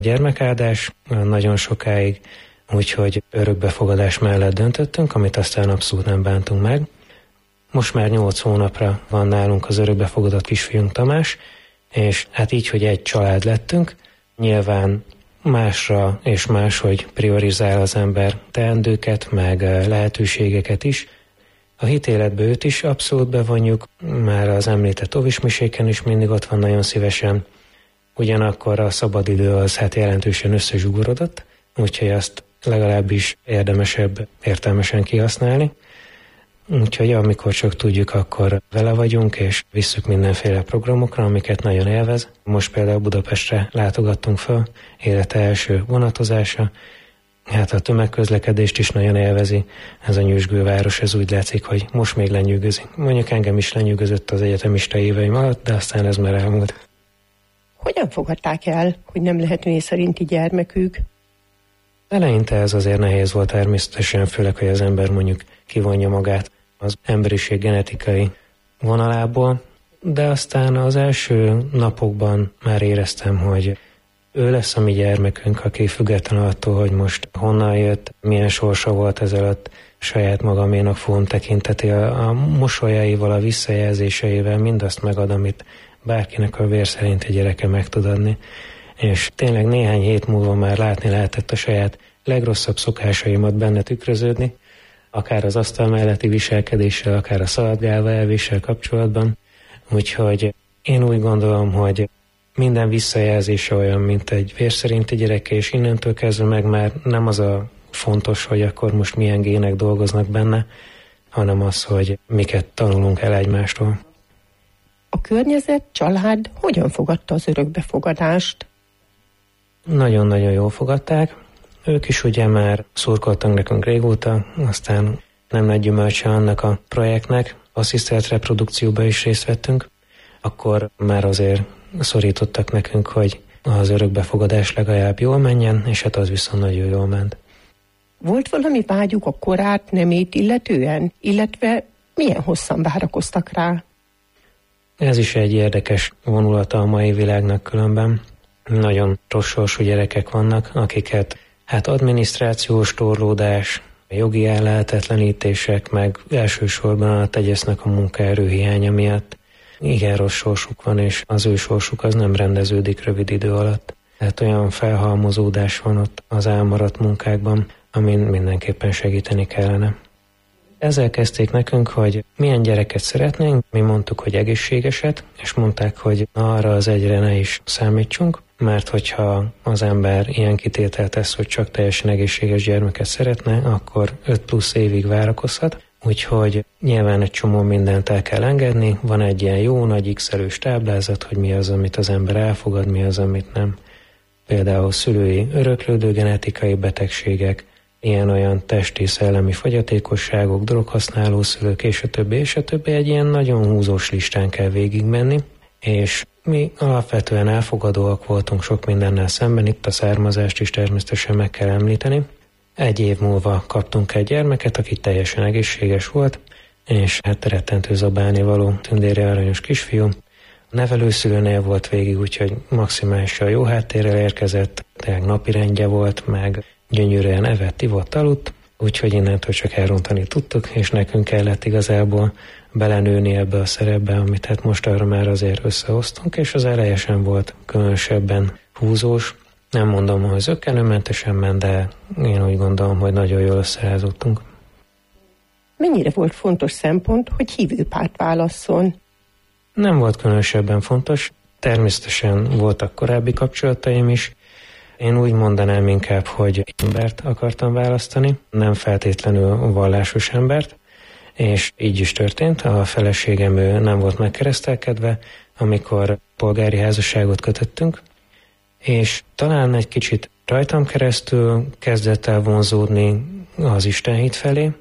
gyermekáldás nagyon sokáig, úgyhogy örökbefogadás mellett döntöttünk, amit aztán abszolút nem bántunk meg. Most már 8 hónapra van nálunk az örökbefogadott kisfiunk Tamás, és hát így, hogy egy család lettünk, nyilván másra és máshogy priorizál az ember teendőket, meg lehetőségeket is. A hitéletbe őt is abszolút bevonjuk, már az említett ovismiséken is mindig ott van nagyon szívesen. Ugyanakkor a szabadidő az hát jelentősen összezsugorodott, úgyhogy azt legalábbis érdemesebb értelmesen kihasználni. Úgyhogy amikor csak tudjuk, akkor vele vagyunk, és visszük mindenféle programokra, amiket nagyon élvez. Most például Budapestre látogattunk fel, élete első vonatozása. Hát a tömegközlekedést is nagyon élvezi. Ez a nyüzsgő város, ez úgy látszik, hogy most még lenyűgözi. Mondjuk engem is lenyűgözött az egyetemista éveim alatt, de aztán ez már elmúlt. Hogyan fogadták el, hogy nem lehet mély szerinti gyermekük? Eleinte ez azért nehéz volt természetesen, főleg, hogy az ember mondjuk kivonja magát az emberiség genetikai vonalából, de aztán az első napokban már éreztem, hogy ő lesz a mi gyermekünk, aki független attól, hogy most honnan jött, milyen sorsa volt ezelőtt, saját magaménak fogom tekinteti, a mosolyaival, a visszajelzéseivel mindazt megad, amit bárkinek a vér szerinti gyereke meg tud adni. És tényleg néhány hét múlva már látni lehetett a saját legrosszabb szokásaimat benne tükröződni, akár az asztal melletti viselkedéssel, akár a szaladgálva elvéssel kapcsolatban. Úgyhogy én úgy gondolom, hogy minden visszajelzése olyan, mint egy vér szerinti gyereke, és innentől kezdve meg már nem az a fontos, hogy akkor most milyen gének dolgoznak benne, hanem az, hogy miket tanulunk el egymástól. A környezet, család hogyan fogadta az örökbefogadást? Nagyon-nagyon jól fogadták. Ők is ugye már szurkoltak nekünk régóta, aztán nem nagy gyümölcse annak a projektnek, asszisztált reprodukcióba is részt vettünk, akkor már azért szorítottak nekünk, hogy az örökbefogadás legalább jól menjen, és hát az viszont nagyon jól ment. Volt valami vágyuk a korát, nemét illetően, illetve milyen hosszan várakoztak rá? Ez is egy érdekes vonulata a mai világnak különben. Nagyon rossz sorsú gyerekek vannak, akiket hát adminisztrációs torlódás, jogi ellehetetlenítések, meg elsősorban a tegyesznek a munkaerő hiánya miatt igen rossz sorsuk van, és az ő sorsuk az nem rendeződik rövid idő alatt. Tehát olyan felhalmozódás van ott az elmaradt munkákban, amin mindenképpen segíteni kellene. Ezzel kezdték nekünk, hogy milyen gyereket szeretnénk, mi mondtuk, hogy egészségeset, és mondták, hogy arra az egyre ne is számítsunk, mert hogyha az ember ilyen kitételt tesz, hogy csak teljesen egészséges gyermeket szeretne, akkor 5+ évig várakozhat, úgyhogy nyilván egy csomó mindent el kell engedni, van egy ilyen jó nagy x-elős táblázat, hogy mi az, amit az ember elfogad, mi az, amit nem. Például szülői öröklődő genetikai betegségek, ilyen-olyan testi, szellemi fogyatékosságok, droghasználó szülők, és a többi, egy ilyen nagyon húzós listán kell végigmenni, és mi alapvetően elfogadóak voltunk sok mindennel szemben, itt a származást is természetesen meg kell említeni. 1 év múlva kaptunk egy gyermeket, aki teljesen egészséges volt, és hát rettentő zabálnivaló tündéri aranyos kisfiú. A nevelőszülőnél volt végig, úgyhogy maximálisan jó háttérrel érkezett, tehát napirendje volt, meg gyönyörűen evett, ivott, aludt, úgyhogy innentől csak elrontani tudtuk, és nekünk kellett igazából belenőni ebbe a szerepbe, amit hát most arra már azért összehoztunk, és az eleje sem volt különösebben húzós. Nem mondom, hogy zökkenőmentesen ment, de én úgy gondolom, hogy nagyon jól összerázottunk. Mennyire volt fontos szempont, hogy hívő párt válasszon? Nem volt különösebben fontos. Természetesen voltak korábbi kapcsolataim is. Én úgy mondanám inkább, hogy embert akartam választani, nem feltétlenül vallásos embert, és így is történt. A feleségem ő nem volt megkeresztelkedve, amikor polgári házasságot kötöttünk, és talán egy kicsit rajtam keresztül kezdett el vonzódni az istenhit felé,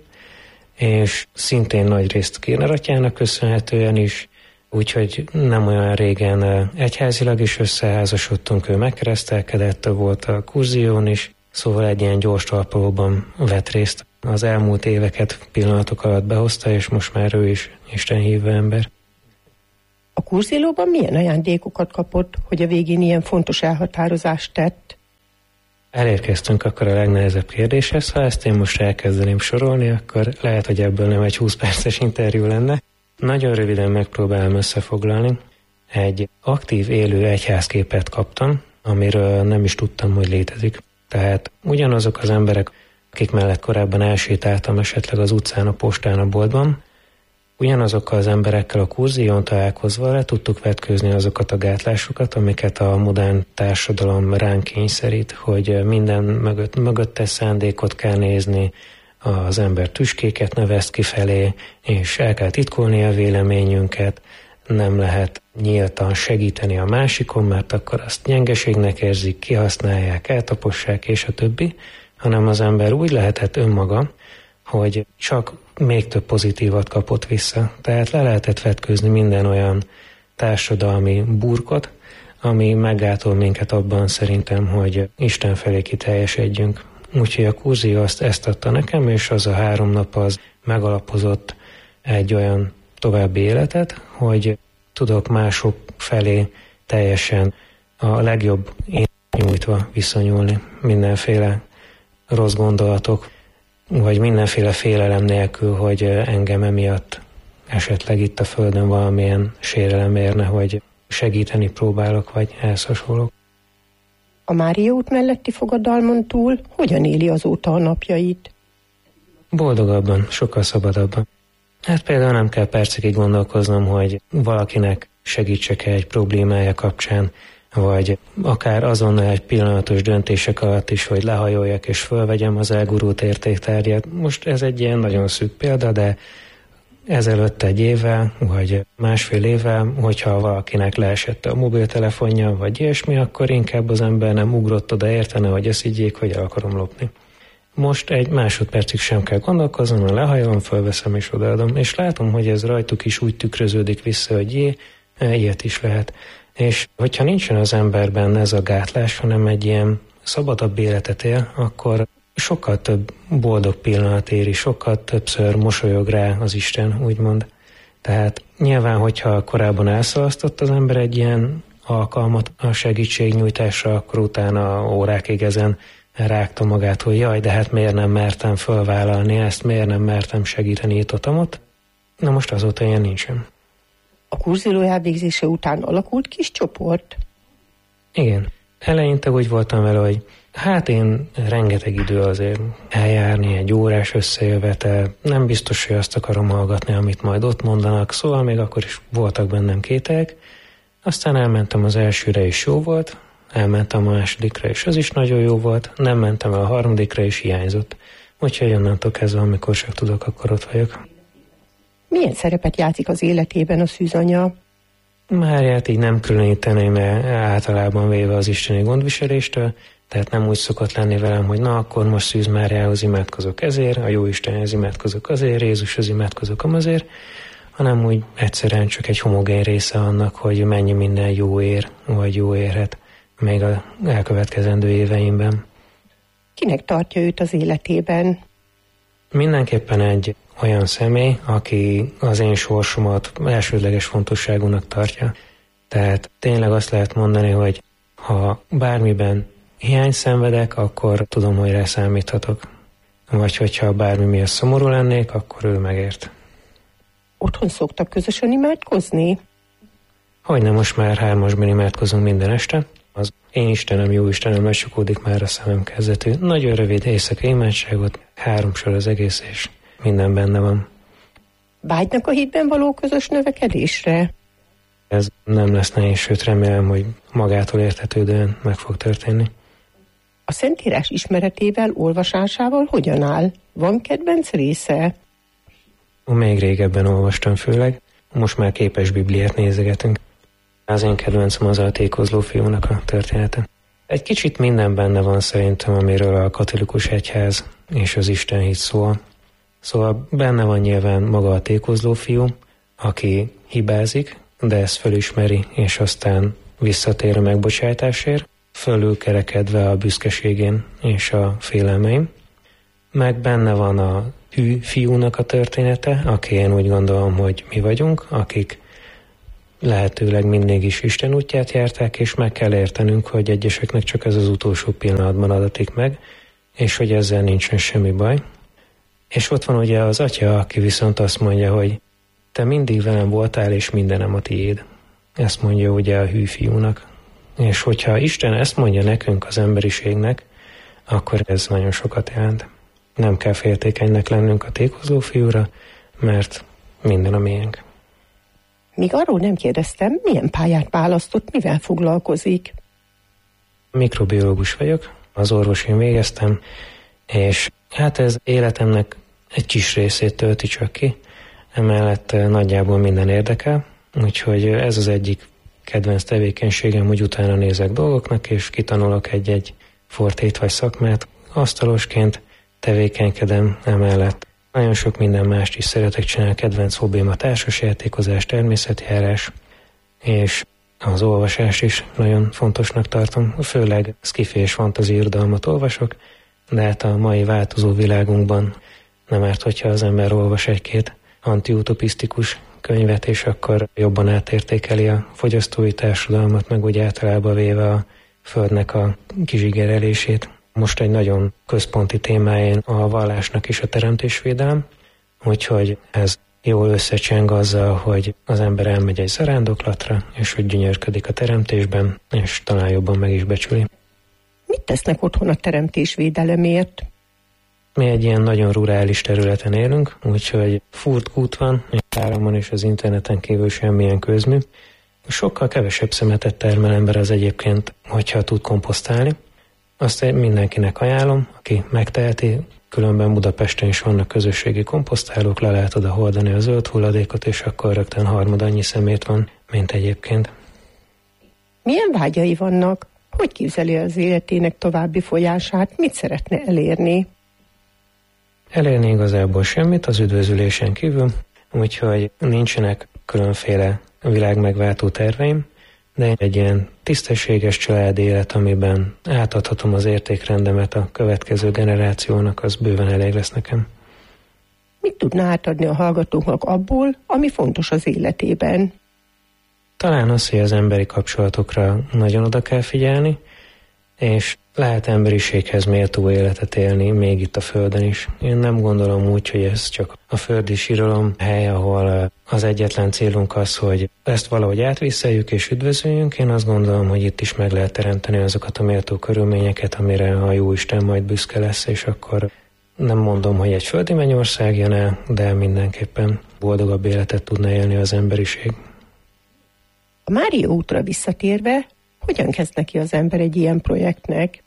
és szintén nagy részt Kirner atyának köszönhetően is, úgyhogy nem olyan régen egyházilag is összeházasodtunk, ő megkeresztelkedett, volt a kurzión is, szóval egy ilyen gyors talpalóban vett részt. Az elmúlt éveket pillanatok alatt behozta, és most már ő is istenhívő ember. A kurzilóban milyen ajándékokat kapott, hogy a végén ilyen fontos elhatározást tett? elérkeztünk akkor a legnehezebb kérdéshez. Ha ezt én most elkezdeném sorolni, akkor lehet, hogy ebből nem egy 20 perces interjú lenne. Nagyon röviden megpróbálom összefoglalni. Egy aktív, élő egyházképet kaptam, amiről nem is tudtam, hogy létezik. Tehát ugyanazok az emberek, akik mellett korábban elsétáltam esetleg az utcán, a postán, a boltban, ugyanazokkal az emberekkel a kurzión találkozva le tudtuk vetkőzni azokat a gátlásokat, amiket a modern társadalom ránk kényszerít, hogy minden mögöttes szándékot kell nézni, az ember tüskéket neveszt kifelé, és el kell titkolni a véleményünket, nem lehet nyíltan segíteni a másikon, mert akkor azt gyengeségnek érzik, kihasználják, eltapossák és a többi, hanem az ember úgy lehetett önmaga, hogy csak még több pozitívat kapott vissza. Tehát le lehetett vetkőzni minden olyan társadalmi burkot, ami meggátol minket abban szerintem, hogy Isten felé kiteljesedjünk. Úgyhogy a kurzió ezt adta nekem, és az a 3 nap az megalapozott egy olyan további életet, hogy tudok mások felé teljesen a legjobb én nyújtva viszonyulni. Mindenféle rossz gondolatok, vagy mindenféle félelem nélkül, hogy engem emiatt esetleg itt a Földön valamilyen sérelem érne, hogy segíteni próbálok, vagy ehhez hasonlók. A Mária út melletti fogadalmon túl hogyan éli azóta a napjait? Boldogabban, sokkal szabadabban. Hát például nem kell percekig gondolkoznom, hogy valakinek segítsek egy problémája kapcsán, vagy akár azonnal egy pillanatos döntések alatt is, hogy lehajoljak és fölvegyem az elgurult értéktárgyat. Most ez egy ilyen nagyon szűk példa, de ezelőtt 1 évvel, vagy másfél évvel, hogyha valakinek leesett a mobiltelefonja, vagy ilyesmi, akkor inkább az ember nem ugrott oda értene, hogy ezt higgyék, hogy el akarom lopni. Most egy másodpercig sem kell gondolkoznom, ha lehajolom, fölveszem és odaadom, és látom, hogy ez rajtuk is úgy tükröződik vissza, hogy ilyet is lehet. És hogyha nincsen az emberben ez a gátlás, hanem egy ilyen szabadabb életet él, akkor sokkal több boldog pillanat éri, sokkal többször mosolyog rá az Isten, úgymond. Tehát nyilván, hogyha korábban elszalasztott az ember egy ilyen alkalmat a segítségnyújtásra, akkor utána órákig ezen rágta magát, hogy jaj, de hát miért nem mertem fölvállalni ezt, miért nem mertem segíteni itt-ott. Na most azóta ilyen nincsen. A kurzió elvégzése után alakult kis csoport? Igen. Eleinte úgy voltam vele, hogy hát én rengeteg idő azért eljárni, 1 órás összejövetel, nem biztos, hogy azt akarom hallgatni, amit majd ott mondanak, szóval még akkor is voltak bennem kételyek. Aztán elmentem az elsőre, és jó volt, elmentem a másodikra, és az is nagyon jó volt, nem mentem el a harmadikra, és hiányzott. Úgyhogy onnantól kezdve, amikor csak tudok, akkor ott vagyok. Milyen szerepet játszik az életében a szűzanya? Máriát így nem különíteném általában véve az isteni gondviseléstől, tehát nem úgy szokott lenni velem, hogy na, akkor most Szűz Máriához imádkozok ezért, a jó Istenhez imádkozok azért, Jézushoz imádkozok amazért, hanem úgy egyszerűen csak egy homogén része annak, hogy mennyi minden jó ér, vagy jó érhet még az elkövetkezendő éveimben. Kinek tartja őt az életében? Mindenképpen egy olyan személy, aki az én sorsomat elsődleges fontosságúnak tartja. Tehát tényleg azt lehet mondani, hogy ha bármiben hiány szenvedek, akkor tudom, hogy rá számíthatok. Vagy hogyha bármi miatt szomorú lennék, akkor ő megért. Otthon szoktak közösen imádkozni? Hogyne, most már 3-asban imádkozunk minden este. Az én Istenem, jó Istenem lecsukódik már a szemem kezdetű. Nagyon rövid éjszakai imádságot, 3 sor az egész, és minden benne van. Vágynak a hitben való közös növekedésre? Ez nem lesz nehéz, sőt remélem, hogy magától értetődően meg fog történni. A Szentírás ismeretével, olvasásával hogyan áll? Van kedvenc része? Még régebben olvastam főleg, most már képes Bibliát nézegetünk. Az én kedvencem az a tékozló fiúnak a története. Egy kicsit minden benne van szerintem, amiről a katolikus egyház és az Isten hit szól. Szóval benne van nyilván maga a tékozló fiú, aki hibázik, de ezt fölismeri, és aztán visszatér a megbocsátásért, fölülkerekedve a büszkeségén és a félelmeim. Meg benne van a hű fiúnak a története, aki én úgy gondolom, hogy mi vagyunk, akik lehetőleg mindig is Isten útját járták, és meg kell értenünk, hogy egyeseknek csak ez az utolsó pillanatban adatik meg, és hogy ezzel nincsen semmi baj. És ott van ugye az atya, aki viszont azt mondja, hogy te mindig velem voltál, és mindenem a tiéd. Ezt mondja ugye a hű fiúnak. És hogyha Isten ezt mondja nekünk, az emberiségnek, akkor ez nagyon sokat jelent. Nem kell féltékenynek lennünk a tékozó fiúra, mert minden a miénk. Még arról nem kérdeztem, milyen pályát választott, mivel foglalkozik. Mikrobiológus vagyok, az orvosin végeztem, és hát ez életemnek egy kis részét tölti csak ki, emellett nagyjából minden érdekel, úgyhogy ez az egyik kedvenc tevékenységem, hogy utána nézek dolgoknak, és kitanulok egy-egy fortét vagy szakmát. Asztalosként tevékenykedem emellett. Nagyon sok minden mást is szeretek csinálni, kedvenc hobbim a társasjátékozás, természetjárás, és az olvasást is nagyon fontosnak tartom. Főleg sci-fi és fantasy irodalmat olvasok, de hát a mai változó világunkban nem árt, hogyha az ember olvas egy-két antiutopisztikus könyvet, és akkor jobban átértékeli a fogyasztói társadalmat, meg úgy általában véve a földnek a kizsigerelését. Most egy nagyon központi témáján a vallásnak is a teremtésvédelem, úgyhogy ez jól összecseng azzal, hogy az ember elmegy egy zarándoklatra, és hogy gyönyörködik a teremtésben, és talán jobban meg is becsüli. Mit tesznek otthon a teremtésvédelemért? Mi egy ilyen nagyon rurális területen élünk, úgyhogy furt kút van, áramon és az interneten kívül semmilyen közmű. Sokkal kevesebb szemetet termel ember az egyébként, hogyha tud komposztálni. Azt mindenkinek ajánlom, aki megteheti, különben Budapesten is vannak közösségi komposztálók, le lehet oda hordani a zöld hulladékot, és akkor rögtön harmad annyi szemét van, mint egyébként. Milyen vágyai vannak? Hogy képzeli az életének további folyását? Mit szeretne elérni? Elérni igazából semmit az üdvözülésen kívül, úgyhogy nincsenek különféle világmegváltó terveim, de egy ilyen tisztességes családi élet, amiben átadhatom az értékrendemet a következő generációnak, az bőven elég lesz nekem. Mit tudna átadni a hallgatóknak abból, ami fontos az életében? Talán az, hogy az emberi kapcsolatokra nagyon oda kell figyelni, és lehet emberiséghez méltó életet élni, még itt a Földön is. Én nem gondolom úgy, hogy ez csak a földi síralom hely, ahol az egyetlen célunk az, hogy ezt valahogy átvisszeljük és üdvözöljünk. Én azt gondolom, hogy itt is meg lehet teremteni azokat a méltó körülményeket, amire a Jóisten majd büszke lesz, és akkor nem mondom, hogy egy földi mennyország jön el, de mindenképpen boldogabb életet tudna élni az emberiség. A Mária útra visszatérve, hogyan kezd neki az ember egy ilyen projektnek?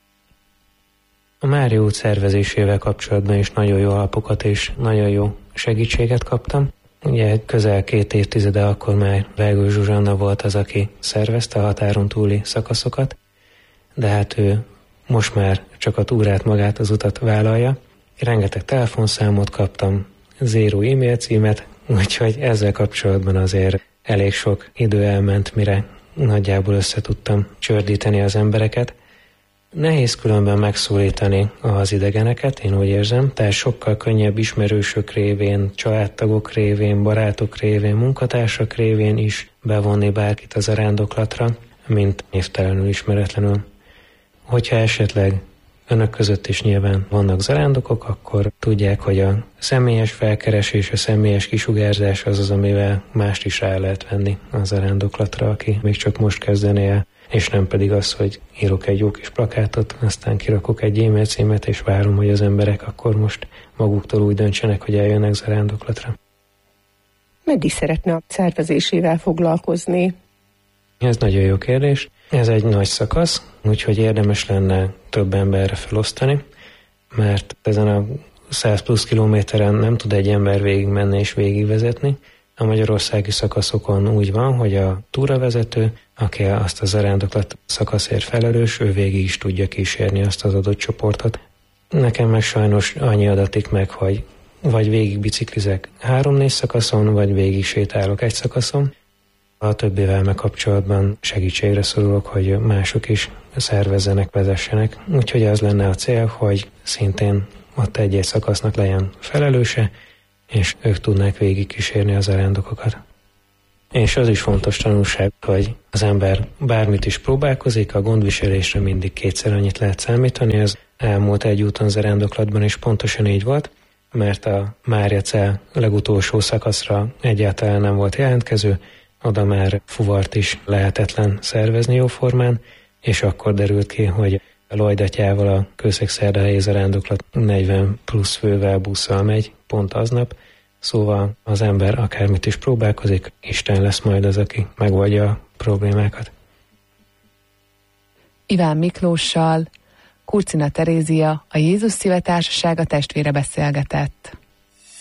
A Mária út szervezésével kapcsolatban is nagyon jó alapokat és nagyon jó segítséget kaptam. Ugye közel 2 évtizede akkor már Vergő Zsuzsanna volt az, aki szervezte a határon túli szakaszokat, de hát ő most már csak a túrát, magát, az utat vállalja. Rengeteg telefonszámot kaptam, 0 e-mail címet, úgyhogy ezzel kapcsolatban azért elég sok idő elment, mire nagyjából össze tudtam csördíteni az embereket. Nehéz különben megszólítani az idegeneket, én úgy érzem, tehát sokkal könnyebb ismerősök révén, családtagok révén, barátok révén, munkatársak révén is bevonni bárkit az zarándoklatra, mint névtelenül ismeretlenül. Hogyha esetleg önök között is nyilván vannak zarándokok, akkor tudják, hogy a személyes felkeresés, a személyes kisugárzás az, amivel mást is rá lehet venni a zarándoklatra, aki még csak most kezdené el, és nem pedig az, hogy írok egy jó kis plakátot, aztán kirakok egy e-mail címet, és várom, hogy az emberek akkor most maguktól úgy döntsenek, hogy eljönnek zarándoklatra. Meddig szeretne a szervezésével foglalkozni? Ez nagyon jó kérdés. Ez egy nagy szakasz, úgyhogy érdemes lenne több emberre felosztani, mert ezen a 100 plusz kilométeren nem tud egy ember végigmenni és végigvezetni. A magyarországi szakaszokon úgy van, hogy a túravezető, aki azt a zarándoklat szakaszért felelős, ő végig is tudja kísérni azt az adott csoportot. Nekem meg sajnos annyi adatik meg, hogy vagy végig biciklizek 3-4 szakaszon, vagy végig sétálok egy szakaszon. A többivel meg kapcsolatban segítségre szorulok, hogy mások is szervezzenek, vezessenek. Úgyhogy az lenne a cél, hogy szintén ott egy-egy szakasznak legyen felelőse, és ők tudnák végig kísérni az zarándokokat. És az is fontos tanulság, hogy az ember bármit is próbálkozik, a gondviselésre mindig kétszer annyit lehet számítani. Ez elmúlt egy úton zarándoklatban is pontosan így volt, mert a Máriacell legutolsó szakaszra egyáltalán nem volt jelentkező, oda már fuvart is lehetetlen szervezni jóformán, és akkor derült ki, hogy a Lojdatjával a Kőszeg-Szerdahelyi zarándoklat 40 plusz fővel busszal megy pont aznap, szóval az ember akármit is próbálkozik, Isten lesz majd az, aki megoldja a problémákat. Iván Miklóssal Kurcina Terézia, a Jézus Szíve Társasága testvére beszélgetett.